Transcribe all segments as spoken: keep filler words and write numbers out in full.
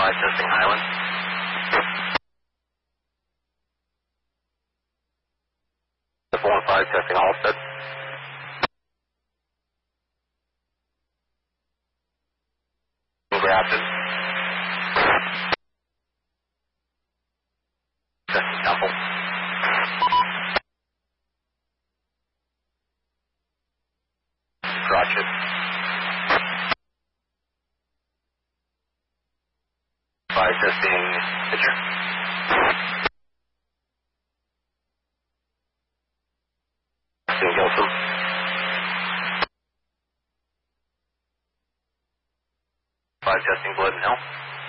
five, testing Highland. four one five, testing Halstead. Grafton. Testing Temple. Crotchet. Five, testing Pitcher. Testing Gilson. Five, testing Glidden Hill.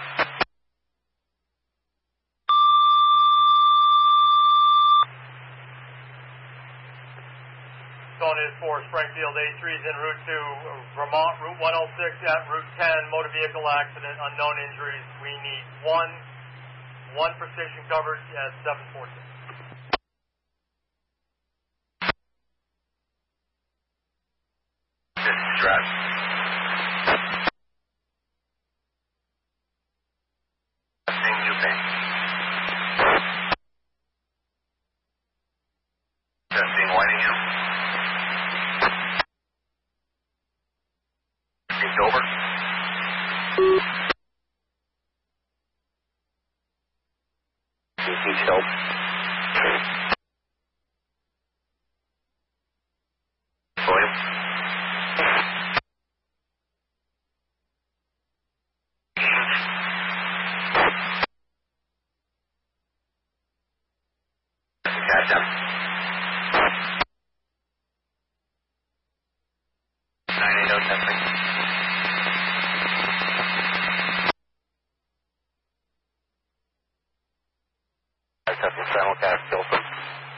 Zone is for Springfield, A three is en route to Vermont, Route one oh six at Route ten, motor vehicle accident, unknown injuries. We need one, one precision coverage at seven fourteen. This is Strat. Testing Newpay. Testing Whitingham. Testing Dover. Testing Peach Hill. William. Catch nine eighty testing. Testing simulcast Gilson.